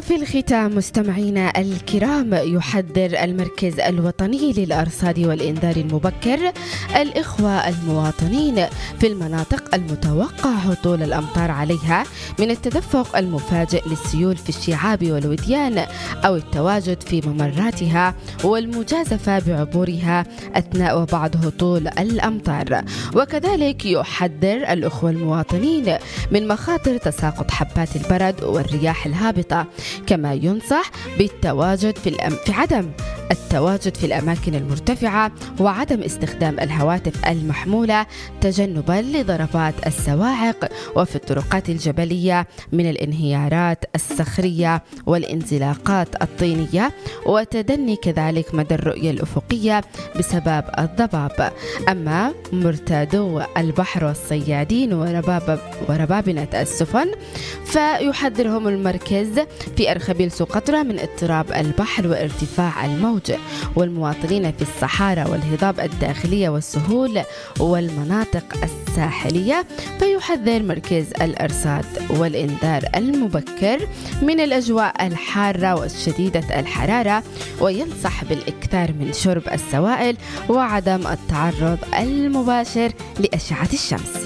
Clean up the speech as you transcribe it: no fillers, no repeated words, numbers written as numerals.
وفي الختام مستمعينا الكرام، يحذر المركز الوطني للأرصاد والإنذار المبكر الإخوة المواطنين في المناطق المتوقع هطول الأمطار عليها من التدفق المفاجئ للسيول في الشعاب والوديان أو التواجد في ممراتها والمجازفة بعبورها أثناء وبعد هطول الأمطار. وكذلك يحذر الأخوة المواطنين من مخاطر تساقط حبات البرد والرياح الهابطة، كما ينصح بالتواجد في عدم التواجد في الأماكن المرتفعة وعدم استخدام الهواتف المحمولة تجنبا لضربات الصواعق وفي الطرقات الجبلية من الانهيارات الصخرية والانزلاقات الطينية، وتدني كذلك مدى الرؤية الأفقية بسبب الضباب. أما مرتادو البحر والصيادين وربابنة السفن فيحذرهم المركز في أرخبيل سقطرى من اضطراب البحر وارتفاع الموج، والمواطنين في الصحارى والهضاب الداخلية والسهول والمناطق الساحلية فيحذر مركز الأرصاد والإنذار المبكر من الأجواء الحارة والشديدة الحرارة، وينصح بالإكثار من شرب السوائل وعدم التعرض المباشر لأشعة الشمس.